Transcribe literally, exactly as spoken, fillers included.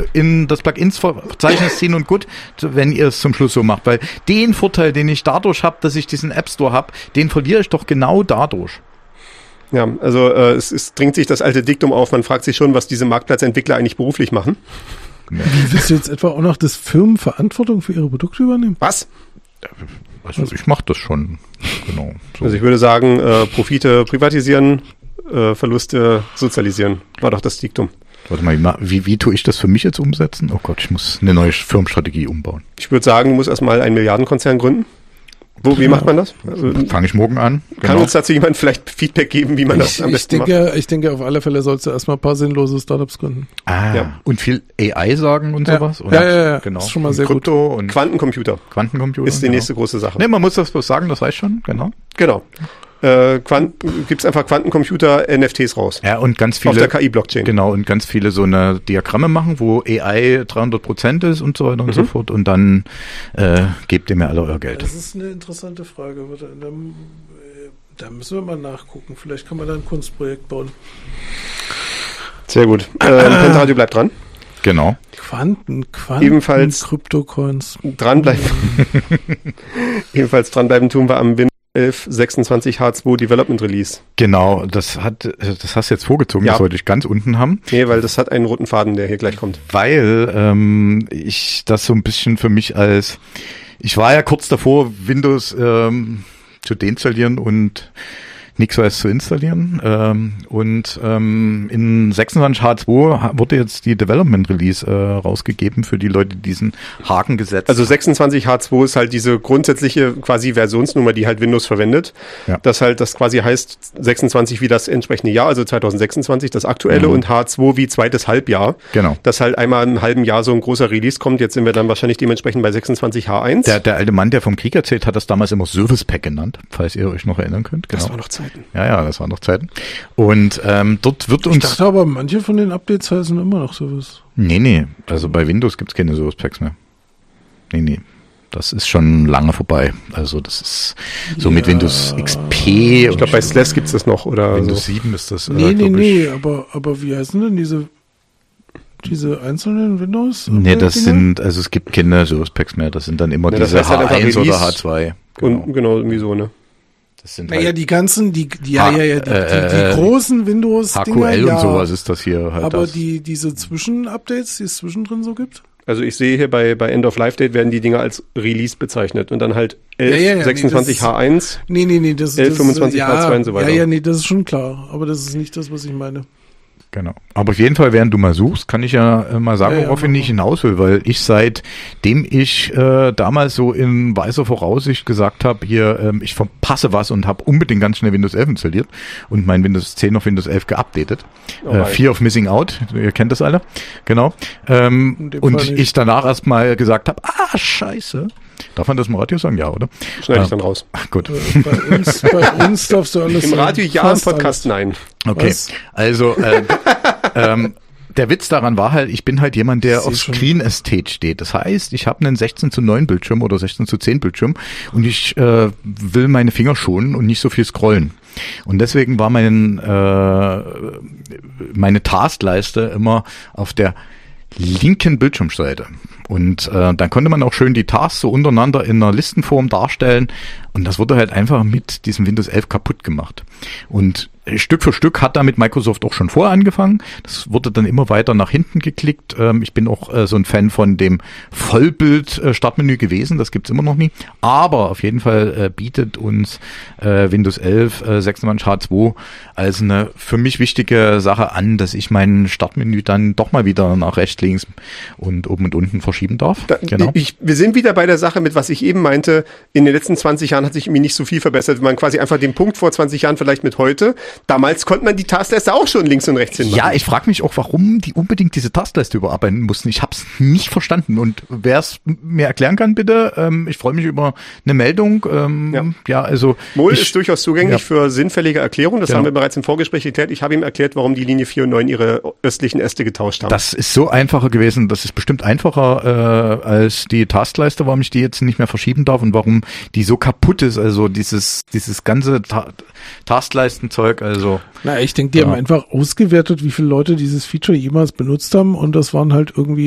in das Plugins-Verzeichnis ziehen und gut, wenn ihr es zum Schluss so macht. Weil den Vorteil, den ich dadurch habe, dass ich diesen App Store habe, den verliere ich doch genau dadurch. Ja, also äh, es, es dringt sich das alte Diktum auf, man fragt sich schon, was diese Marktplatzentwickler eigentlich beruflich machen. Wie willst du jetzt etwa auch noch, dass Firmen Verantwortung für ihre Produkte übernehmen? Was? Also ich mache das schon, genau. So. Also ich würde sagen, äh, Profite privatisieren, äh, Verluste sozialisieren, war doch das Diktum. Warte mal, wie, wie tue ich das für mich jetzt umsetzen? Oh Gott, ich muss eine neue Firmenstrategie umbauen. Ich würde sagen, du musst erstmal einen Milliardenkonzern gründen. Wo, wie macht man das? Also, fange ich morgen an. Kann genau. uns dazu jemand vielleicht Feedback geben, wie man ich, das am ich besten denke, macht? Ich denke, auf alle Fälle sollst du erstmal ein paar sinnlose Startups gründen. Ah, ja. Und viel A I sagen und ja. sowas? Oder? Ja, ja, ja. Genau. Das ist schon mal sehr Krypto gut. Und Quantencomputer. Quantencomputer. Ist die genau. nächste große Sache. Nee, man muss das bloß sagen, das reicht schon, genau. Genau. Äh, Quant- gibt's einfach Quantencomputer N F Ts raus. Ja, und ganz viele. Auf der K I-Blockchain. Genau, und ganz viele so eine Diagramme machen, wo A I dreihundert Prozent ist und so weiter und mhm. so fort. Und dann äh, gebt ihr mir alle euer Geld. Das ist eine interessante Frage. Da müssen wir mal nachgucken. Vielleicht kann man da ein Kunstprojekt bauen. Sehr gut. Äh, Pentradio bleibt dran. Genau. Quanten, Quanten, Ebenfalls Kryptocoins. Dranbleiben. Ebenfalls dranbleiben tun wir am Windows elf sechsundzwanzig H zwei Development Release. Genau, das hat, das hast du jetzt vorgezogen, ja. Das wollte ich ganz unten haben. Nee, weil das hat einen roten Faden, der hier gleich kommt. Weil ähm, ich das so ein bisschen für mich als, ich war ja kurz davor, Windows ähm, zu deinstallieren und NixOS zu installieren. Ähm, und ähm, in sechsundzwanzig H zwei wurde jetzt die Development Release äh, rausgegeben für die Leute, die diesen Haken gesetzt. Also sechsundzwanzig H zwei ist halt diese grundsätzliche quasi Versionsnummer, die halt Windows verwendet. Ja. Das halt, das quasi heißt sechsundzwanzig wie das entsprechende Jahr, also zweitausendsechsundzwanzig das aktuelle Mhm. und H zwei wie zweites Halbjahr. Genau. Dass halt einmal im halben Jahr so ein großer Release kommt. Jetzt sind wir dann wahrscheinlich dementsprechend bei sechsundzwanzig H eins. Der, der alte Mann, der vom Krieg erzählt, hat das damals immer Service Pack genannt, falls ihr euch noch erinnern könnt. Genau. Das war noch Zeiten. Ja, ja, das waren noch Zeiten. Und ähm, dort wird uns... Ich dachte aber, manche von den Updates heißen immer noch Service. Nee, nee, also bei Windows gibt's keine Service Packs mehr. Nee, nee. Das ist schon lange vorbei. Also das ist so ja. mit Windows X P. Ich glaube, bei S L A S gibt's das noch. Oder Windows so. sieben ist das. Nee, äh, nee, nee, ich. aber, aber wie heißen denn diese, diese einzelnen Windows? Nee, das sind, also es gibt keine Service Packs mehr. Das sind dann immer ja, diese das heißt H eins halt oder H zwei. Genau. Und genau, irgendwie so, ne? Das sind naja, halt die ganzen, die, die, ja, ja, ja, die, äh, die, die großen Windows H Q L Dinger, und ja, sowas ist das hier halt. aber das. die, diese Zwischen-Updates, die es zwischendrin so gibt? Also ich sehe hier bei, bei End of Life Date werden die Dinger als Release bezeichnet und dann halt elf, ja, ja, ja, sechsundzwanzig nee, H eins, nee, nee, nee, das, elf, das, fünfundzwanzig ja, H zwei und so weiter. Ja, ja, nee, das ist schon klar, aber das ist nicht das, was ich meine. Genau. Aber auf jeden Fall, während du mal suchst, kann ich ja äh, mal sagen, ja, worauf ja, ich nicht hinaus will, weil ich seitdem ich äh, damals so in weiser Voraussicht gesagt habe, hier, ähm, ich verpasse was und habe unbedingt ganz schnell Windows elf installiert und mein Windows zehn auf Windows elf geupdatet. Oh, äh, Fear of Missing Out, ihr kennt das alle. Genau. Ähm, und ich danach erstmal gesagt habe, ah, scheiße. Darf man das im Radio sagen? Ja, oder? Schneide ich äh, dann raus. Ach, gut. Bei uns, bei uns darfst du alles Im Radio ja, im Podcast alles. Nein. Okay, was? Also äh, ähm, der Witz daran war halt, ich bin halt jemand, der auf Screen Estate steht. Das heißt, ich habe einen sechzehn zu neun Bildschirm oder sechzehn zu zehn Bildschirm und ich äh, will meine Finger schonen und nicht so viel scrollen. Und deswegen war mein äh, meine Taskleiste immer auf der linken Bildschirmseite. Und äh, dann konnte man auch schön die Tasks so untereinander in einer Listenform darstellen. Und das wurde halt einfach mit diesem Windows elf kaputt gemacht. Und Stück für Stück hat damit Microsoft auch schon vorher angefangen. Das wurde dann immer weiter nach hinten geklickt. Ähm, ich bin auch äh, so ein Fan von dem Vollbild-Startmenü gewesen. Das gibt's immer noch nie. Aber auf jeden Fall äh, bietet uns äh, Windows elf äh, sechsundzwanzig H zwei als eine für mich wichtige Sache an, dass ich mein Startmenü dann doch mal wieder nach rechts, links und oben und unten verschieben darf. Da, genau. ich, wir sind wieder bei der Sache mit, was ich eben meinte. In den letzten zwanzig Jahren hat sich irgendwie nicht so viel verbessert. Wenn man quasi einfach den Punkt vor zwanzig Jahren vielleicht mit heute. Damals konnte man die Taskleiste auch schon links und rechts hin machen. Ja, ich frage mich auch, warum die unbedingt diese Taskleiste überarbeiten mussten. Ich habe es nicht verstanden. Und wer es mir erklären kann, bitte, ähm, ich freue mich über eine Meldung. Ähm, ja. ja, also Mol ich, ist durchaus zugänglich ja. für sinnfällige Erklärungen. Das genau. haben wir bereits im Vorgespräch geklärt. Ich habe ihm erklärt, warum die Linie vier und neun ihre östlichen Äste getauscht haben. Das ist so einfacher gewesen. Das ist bestimmt einfacher äh, als die Taskleiste, warum ich die jetzt nicht mehr verschieben darf und warum die so kaputt ist. Also dieses dieses ganze Ta- Taskleistenzeug. Also na, ich denke, die ja. haben einfach ausgewertet, wie viele Leute dieses Feature jemals benutzt haben und das waren halt irgendwie